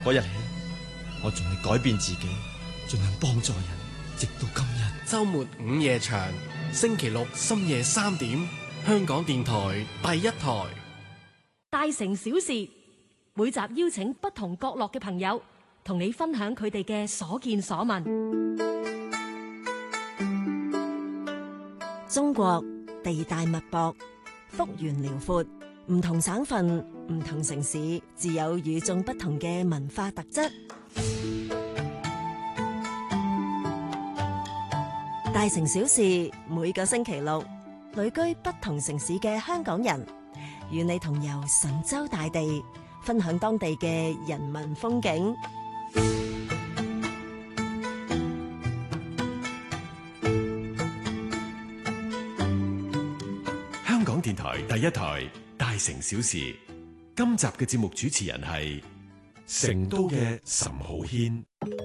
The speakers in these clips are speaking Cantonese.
嗰日起，我盡力改變自己，盡量幫助人，直到今日。 周末午夜場，星期六深夜3點，香港電台第一台。 大城小事，每集邀請不同角落嘅朋友，同你分享佢哋嘅所見所聞。中國地大物博，幅員遼闊，唔同省份、唔同城市，自有與眾不同嘅文化特質。大城小事，每個星期六，旅居不同城市嘅香港人，與你同遊神州大地，分享當地嘅人文風景。 香港電台第一台《大城小事》，今集嘅節目主持人係成都嘅岑浩軒。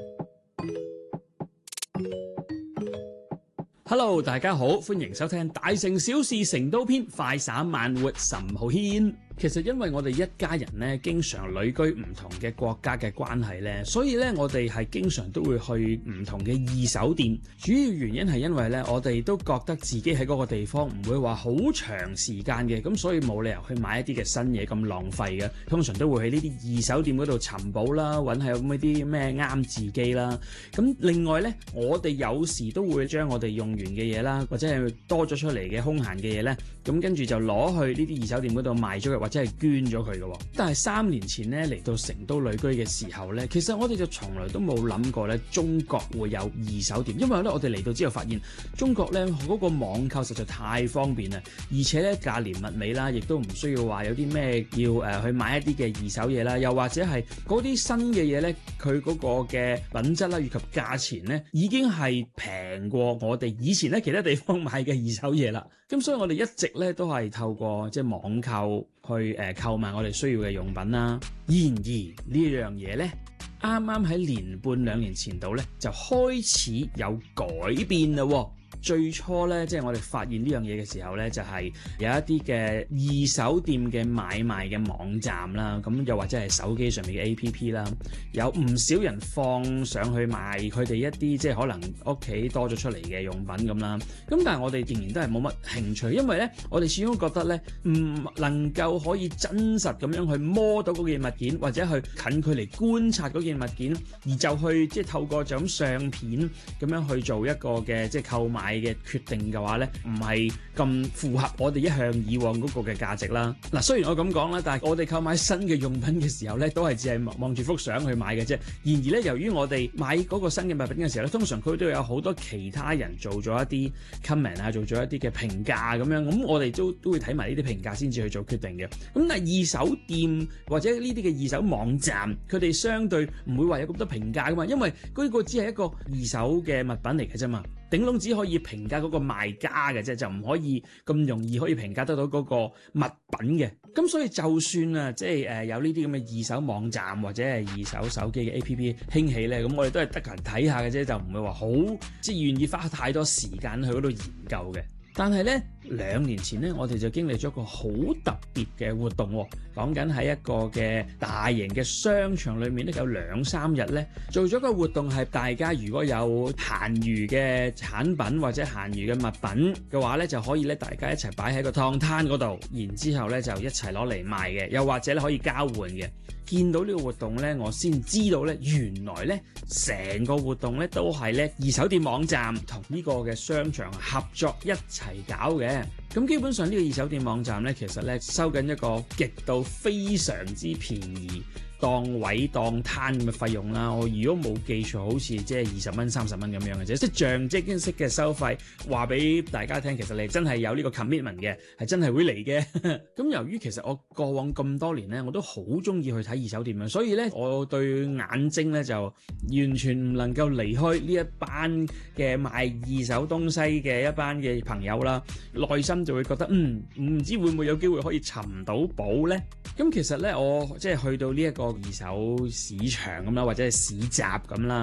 Hello， 大家好，歡迎收聽《大城小事成都篇》，快散慢活，岑浩軒。其實因為我哋一家人咧，經常旅居唔同嘅國家嘅關係咧，所以咧我哋係經常都會去唔同嘅二手店。主要原因係因為咧，我哋都覺得自己喺嗰個地方唔會話好長時間嘅，咁所以冇理由去買一啲嘅新嘢咁浪費嘅。通常都會喺呢啲二手店嗰度尋寶啦，揾下有冇啲咩啱自己啦。咁另外咧，我哋有時都會將我哋用完嘅嘢啦，或者係多咗出嚟嘅空閒嘅嘢咧，咁跟住就攞去呢啲二手店嗰度賣咗佢，或者係捐咗佢嘅。但係3年前咧嚟到成都旅居嘅時候咧，其實我哋就從來都冇諗過咧，中國會有二手店，因為咧我哋嚟到之後發現，中國咧嗰個網購實在太方便啦，而且咧價廉物美啦，亦都唔需要話有啲咩要去買一啲嘅二手嘢啦，又或者係嗰啲新嘅嘢咧，佢嗰個嘅品質啦以及價錢咧，已經係平過我哋以前咧其他地方買嘅二手嘢啦。咁所以我哋一直咧都係透過即係網購去購買我哋需要嘅用品啦。然而呢樣嘢咧，啱啱喺年半2年前度咧就開始有改變啦喎。最初咧，即係我哋發現呢樣嘢嘅時候咧，就係有一啲嘅二手店嘅買賣嘅網站啦，咁又或者係手機上面嘅 APP 啦，有唔少人放上去賣佢哋一啲即係可能屋企多咗出嚟嘅用品咁啦。咁但係我哋仍然都係冇乜興趣，因為咧我哋始終覺得咧唔能夠可以真實咁樣去摸到嗰件物件，或者去近距離觀察嗰件物件，而就去即係透過就咁相片咁樣去做一個嘅即係購買嘅決定嘅話咧，唔係咁符合我哋一向以往嗰個嘅價值啦。嗱，雖然我咁講啦，但係我哋購買新嘅用品嘅時候咧，都係只係望住幅相去買嘅啫。然而咧，由於我哋買嗰個新嘅物品嘅時候咧，通常佢都有好多其他人做咗一啲 comment 啊，做咗一啲嘅評價咁樣，咁我哋都會睇埋呢啲評價先至去做決定嘅。咁但係二手店或者呢啲嘅二手網站，佢哋相對唔會話有咁多評價噶嘛，因為嗰個只係一個二手嘅物品嚟嘅啫嘛。頂籠只可以評價嗰個賣家嘅啫，就唔可以咁容易可以評價得到嗰個物品嘅。咁所以就算啊，即係有呢啲咁嘅二手網站或者係二手手機嘅 APP 興起咧，咁我哋都係得閒睇下嘅啫，就唔會話好即係願意花太多時間去嗰度研究嘅。但係咧2年前咧，我哋就經歷咗一個好特別嘅活動喎。講緊喺一個嘅大型嘅商場裏面咧，有2-3日咧做咗個活動，係大家如果有閒餘嘅產品或者閒餘嘅物品嘅話咧，就可以咧大家一齊擺喺個檔攤嗰度，然之後咧就一齊攞嚟賣嘅，又或者咧可以交換嘅。見到呢個活動咧，我先知道咧，原來咧成個活動咧都係咧二手店網站同呢個嘅商場合作一齊搞嘅。咁基本上呢個二手店網站咧，其實咧收緊一個極度非常之便宜檔位檔攤咁嘅費用啦。我如果冇記錯，好似即係20蚊30蚊咁樣嘅啫，即係象徵式嘅收費，話俾大家聽，其實你真係有呢個 commitment 嘅，係真係會嚟嘅。咁由於其實我過往咁多年咧，我都好中意去睇二手店嘅，所以咧我對眼睛咧就完全唔能夠離開呢一班嘅賣二手東西嘅一班嘅朋友啦，內心就會覺得唔知會唔會有機會可以尋到寶咧。咁其實咧我即係去到呢一個二手市場咁啦，或者係市集咁啦。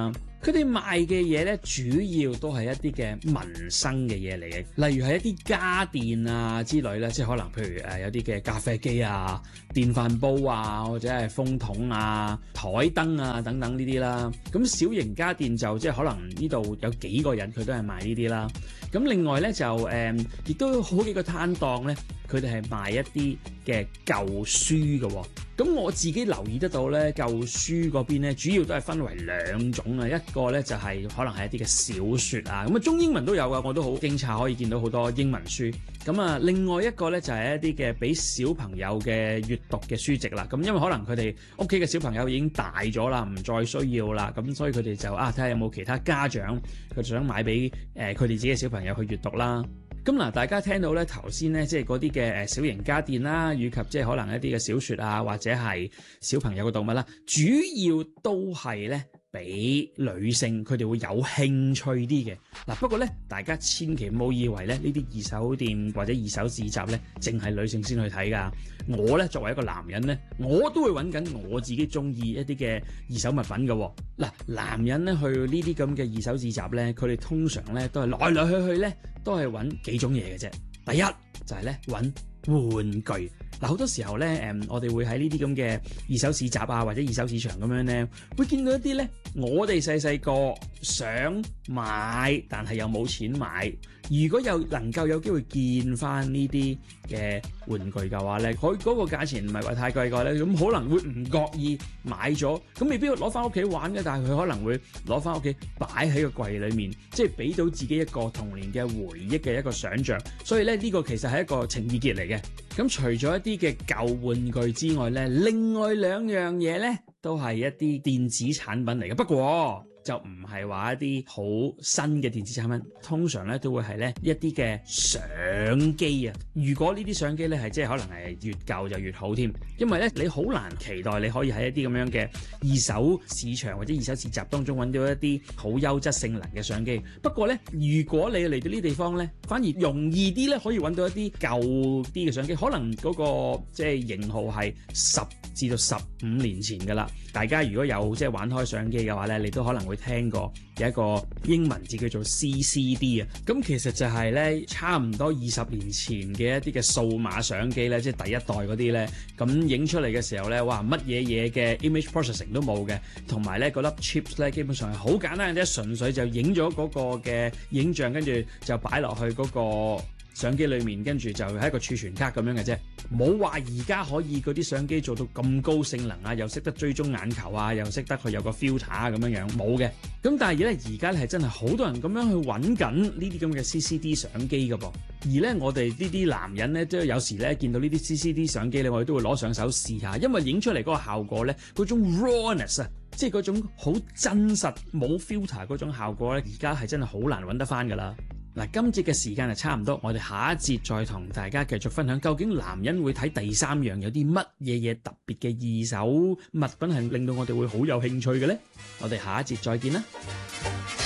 佢哋賣嘅嘢咧，主要都係一啲嘅民生嘅嘢嚟嘅，例如係一啲家電啊之類咧，即係可能譬如有啲嘅咖啡機啊、電飯煲啊，或者係風筒啊、台燈啊等等呢啲啦。咁小型家電就即係可能呢度有幾個人佢都係賣呢啲啦。咁另外咧就亦都好幾個攤檔咧，佢哋係賣一啲嘅舊書嘅喎。咁我自己留意得到咧，舊書嗰邊咧，主要都係分為兩種啊。一個咧就係可能係一啲嘅小説啊，咁啊中英文都有噶，我都好驚訝可以見到好多英文書。咁啊，另外一個咧就係一啲嘅俾小朋友嘅閱讀嘅書籍啦。咁因為可能佢哋屋企嘅小朋友已經大咗啦，唔再需要啦，咁所以佢哋就睇下有冇其他家長佢想買俾佢哋自己嘅小朋友去閱讀啦。咁嗱，大家聽到咧頭先咧，即係嗰啲嘅小型家電啦，以及即係可能一啲嘅小説啊，或者係小朋友嘅動物啦，主要都係咧俾女性佢哋會有興趣啲嘅。嗱，不過咧，大家千祈唔好以為咧呢啲二手店或者二手市集咧，淨係女性先去睇㗎。我咧作為一個男人咧，我都會揾緊我自己中意一啲嘅二手物品嘅。嗱，男人咧去呢啲咁嘅二手市集咧，佢哋通常咧都係來來去去咧都係揾幾種嘢嘅啫。第一就係咧揾玩具。嗱，好多時候咧，我哋會喺呢啲咁嘅二手市集啊，或者二手市場咁樣咧，會見到一啲咧，我哋細個想買，但係又冇錢買。如果能夠有機會見翻呢啲嘅玩具嘅話咧，佢嗰個價錢唔係話太貴嘅咧，咁可能會唔覺意買咗，咁未必要攞翻屋企玩嘅，但係佢可能會攞翻屋企擺喺個櫃裏面，即係俾到自己一個童年嘅回憶嘅一個想像。所以咧，呢個其實係一個情意結嚟嘅。咁除咗一啲嘅舊玩具之外咧，另外兩樣嘢咧都係一啲電子產品嚟嘅。不過就唔係話一啲好新嘅電子產品，通常咧都會係咧一啲嘅相機啊。如果呢啲相機咧係即係可能係越舊就越好添，因為咧你好難期待你可以喺一啲咁樣嘅二手市場或者二手市集當中揾到一啲好優質性能嘅相機。不過咧，如果你嚟到呢啲地方咧，反而容易啲咧可以揾到一啲舊啲嘅相機，可能嗰個即係型號係10至到15年前㗎啦。大家如果有即係玩開相機嘅話咧，你都可能會聽過有一個英文字叫做 CCD 啊。咁其實就係咧差唔多20年前嘅一啲嘅數碼相機咧，即係第一代嗰啲咧，咁影出嚟嘅時候咧，哇，乜嘢嘅 image processing 都冇嘅，同埋咧嗰粒 chips 咧基本上係好簡單嘅啫，純粹就影咗嗰個嘅影像，跟住就擺落去嗰個相機裏面，跟住就係一個儲存卡咁樣嘅啫，冇話而家可以嗰啲相機做到咁高性能啊，又識得追蹤眼球啊，又識得佢有個 filter 啊咁樣樣，冇嘅。咁但係咧而家係真係好多人咁樣去揾緊呢啲咁嘅 CCD 相機㗎噃，而咧我哋呢啲男人咧都有時咧見到呢啲 CCD 相機咧，我哋都會攞上手試下，因為影出嚟嗰個效果咧，嗰種 rawness 啊，即係嗰種好真實冇 filter 嗰種效果咧，而家係真係好難揾得翻㗎啦。嗱，今節嘅時間係差唔多，我哋下一節再同大家繼續分享，究竟男人會睇第三樣有啲乜嘢特別嘅二手物品係令到我哋會好有興趣嘅呢？我哋下一節再見啦。